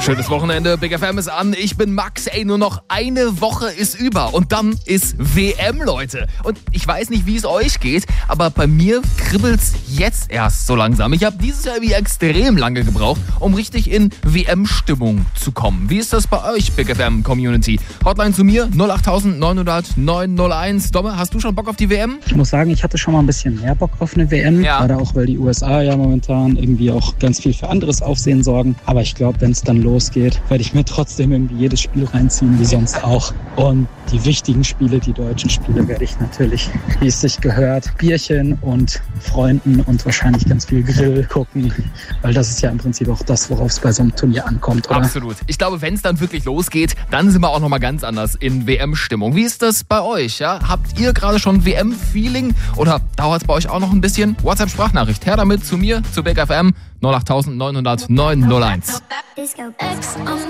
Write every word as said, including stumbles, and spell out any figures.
Schönes Wochenende, Big F M ist an. Ich bin Max, ey, nur noch eine Woche ist über und dann ist W M, Leute. Und ich weiß nicht, wie es euch geht, aber bei mir kribbelt's jetzt erst so langsam. Ich habe dieses Jahr irgendwie extrem lange gebraucht, um richtig in W M-Stimmung zu kommen. Wie ist das bei euch, Big F M-Community? Hotline zu mir, null acht neun null null neun null eins. Domme, hast du schon Bock auf die W M? Ich muss sagen, ich hatte schon mal ein bisschen mehr Bock auf eine W M. Ja. Gerade auch, weil die U S A ja momentan irgendwie auch ganz viel für anderes Aufsehen sorgen. Aber ich glaube, wenn es dann losgeht, werde ich mir trotzdem irgendwie jedes Spiel reinziehen, wie sonst auch. Und die wichtigen Spiele, die deutschen Spiele, werde ich natürlich, wie es sich gehört, Bierchen und Freunden und wahrscheinlich ganz viel Grill gucken. Weil das ist ja im Prinzip auch das, worauf es bei so einem Turnier ankommt, oder? Absolut. Ich glaube, wenn es dann wirklich losgeht, dann sind wir auch nochmal ganz anders in W M-Stimmung. Wie ist das bei euch? Ja? Habt ihr gerade schon W M-Feeling oder dauert es bei euch auch noch ein bisschen? WhatsApp-Sprachnachricht. Her damit zu mir, zu Big F M null acht neun null null neun null eins.